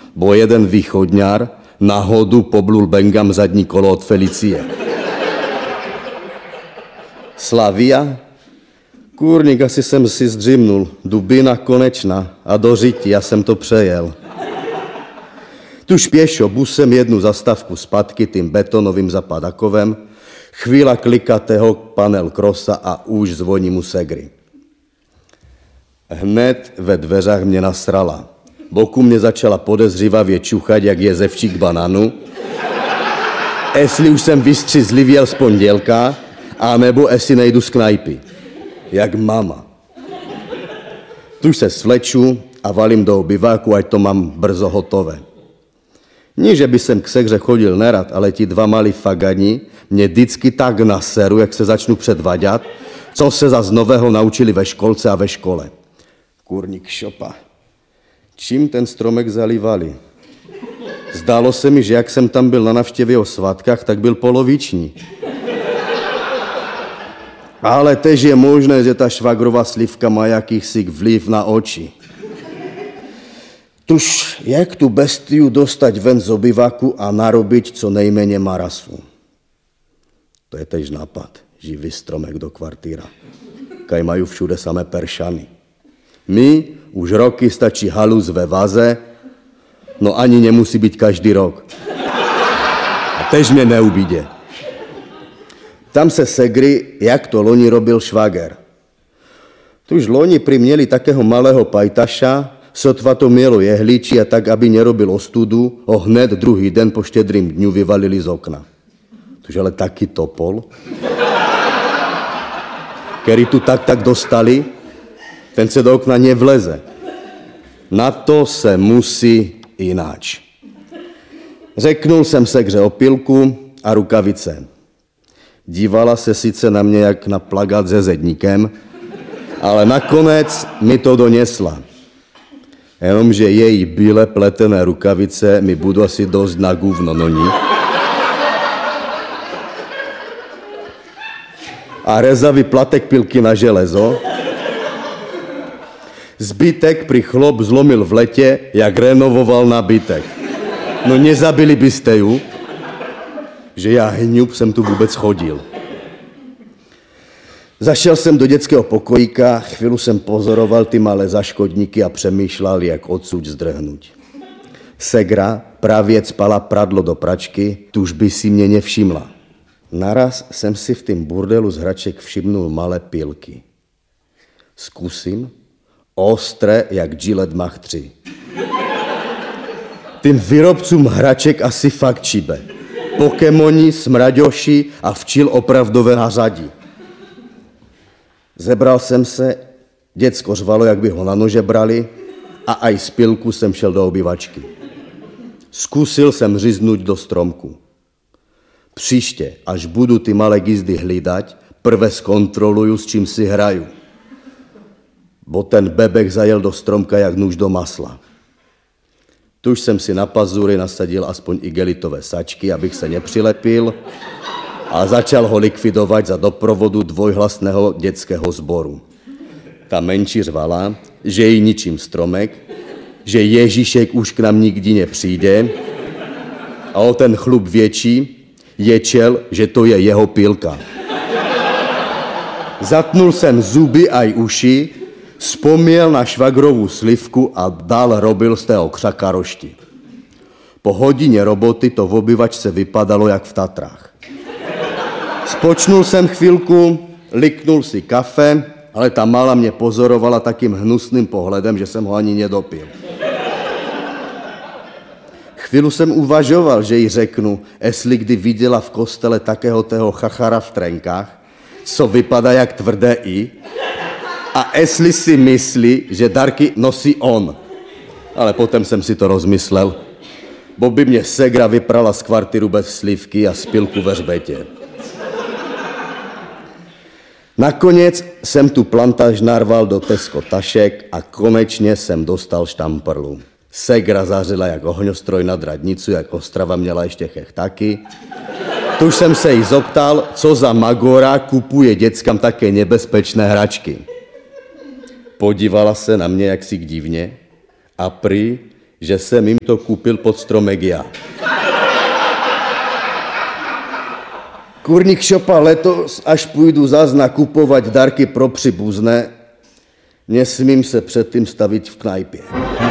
bo jeden východňar náhodu poblul Bengam zadní kolo od Felicie. Slavia? Kůrník, asi jsem si zdřimnul. Dubina konečná a do řití, já jsem to přejel. Tuž pěšo busem jednu zastávku zpátky tým betonovým zapadakovem, chvíla klikatého panel krosa a už zvoní mu segry. Hned ve dveřách mě nasrala. Boku mě začala podezřívavě čuchať, jak je zevčík bananu. Jestli už jsem vystřízlivěl z pondělka, anebo jestli nejdu z knajpy. Jak mama. Tuž se svleču a valím do obyváku, ať to mám brzo hotové. Nie, že by jsem k segře chodil nerad, ale ti dva malí fagani mě vždycky tak naseru, jak se začnu předvaďat, co se za z nového naučili ve školce a ve škole. Kůrník šopa. Čím ten stromek zalívali? Zdálo se mi, že jak jsem tam byl na navštěvě o svátkách, tak byl poloviční. Ale tež je možné, že ta švagrová slivka má jakýsi vliv na oči. Tuž jak tu bestiu dostať ven z obyvaku a narobiť co nejméně marasu. To je tež nápad, živý stromek do kvartíra. Kaj majú všude samé peršany. My už roky stačí halus ve vaze, no ani nemusí být každý rok. A tež mě neubíde. Tam se segry, jak to loni robil švager. Tuž loni priměli takého malého pajtaša, sotva to mělo jehličí a tak, aby nerobil ostudu, ho hned druhý den po štědrým dňu vyvalili z okna. Tuž ale taky topol, který tu tak dostali, ten se do okna nevleze. Na to se musí ináč. Řeknul jsem segře opilku a rukavice. Dívala se sice na mě jak na plagát se zedníkem, ale nakonec mi to donesla. Jenomže její bílé pletené rukavice mi budou asi dost na gůvno, no ní. A rezavý platek pilky na železo. Zbytek pri chlop zlomil v letě, jak renovoval nabytek. No nezabili byste ju, že já hňub jsem tu vůbec chodil. Zašel jsem do dětského pokojíka, chvíli jsem pozoroval ty malé zaškodníky a přemýšlel, jak odsud zdrhnout. Segra právě spala pradlo do pračky, tuž by si mě nevšimla. Naraz jsem si v tým burdelu z hraček všimnul malé pilky. Zkusím, ostré jak Gillette Mach 3. Tým výrobcům hraček asi fakt čibe. Pokémoni, smraďoši a včil opravdové nařadí. Zebral jsem se, děcko řvalo, jak by ho na nože brali, a aj z pilku jsem šel do obyvačky. Zkusil jsem říznout do stromku. Příště, až budu ty malé gizdy hlídať, prvé zkontroluju, s čím si hraju. Bo ten bebek zajel do stromka jak nůž do masla. Tuž jsem si na pazury nasadil aspoň igelitové sačky, abych se nepřilepil, a začal ho likvidovat za doprovodu dvojhlasného dětského sboru. Ta menší řvala, že jí ničím stromek, že Ježíšek už k nám nikdy nepřijde, a o ten chlup větší ječel, že to je jeho pilka. Zatnul jsem zuby aj uši, vzpomněl na švagrovou slivku a dál robil z tého křaka rošti. Po hodině roboty to v obyvačce vypadalo jak v Tatrách. Spočnul jsem chvilku, liknul si kafe, ale ta malá mě pozorovala takým hnusným pohledem, že jsem ho ani nedopil. Chvíli jsem uvažoval, že jí řeknu, jestli kdy viděla v kostele takého tého chachara v trenkách, co vypadá jak tvrdé i, a jestli si myslí, že dárky nosí on. Ale potom jsem si to rozmyslel, bo by mě segra vyprala z kvartíru bez slivky a spilku ve hřbetě. Nakonec jsem tu plantáž narval do Tesco tašek a konečně jsem dostal štamprlu. Segra zařila jak ohňostroj nad radnicu, jak Ostrava měla ještě chechtaky. Tuž jsem se jí zoptal, co za magora kupuje dětskám také nebezpečné hračky. Podívala se na mě jaksi divně a prý že jsem jim to koupil pod stromek já. Kurník šopa, letos, až půjdu zas nakupovat dárky pro příbuzné, nesmím se předtím stavit v knajpě.